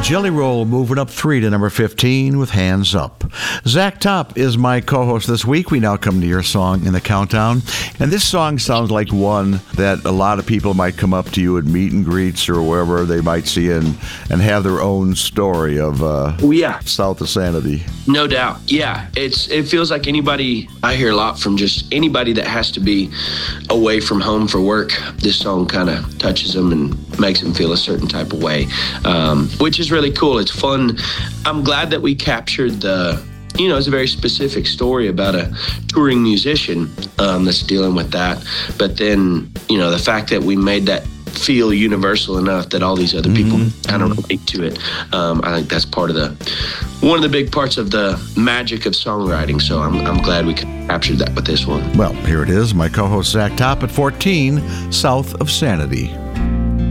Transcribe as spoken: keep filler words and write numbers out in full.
Jelly Roll moving up three to number fifteen with Hands Up. Zach Top is my co-host this week. We now come to your song in the countdown. And this song sounds like one that a lot of people might come up to you at meet and greets or wherever they might see and, and have their own story of uh, oh, yeah. South of Sanity. No doubt. Yeah. It's It feels like anybody, I hear a lot from just anybody that has to be away from home for work. This song kind of touches them and makes them feel a certain type of way, um, which is really cool. It's fun. I'm glad that we captured the, you know, it's a very specific story about a touring musician um, that's dealing with that. But then, you know, the fact that we made that feel universal enough that all these other people mm-hmm. kind of relate to it. Um, I think that's part of the, one of the big parts of the magic of songwriting. So I'm, I'm glad we captured that with this one. Well, here it is. My co-host Zach Top at fourteen, South of Sanity.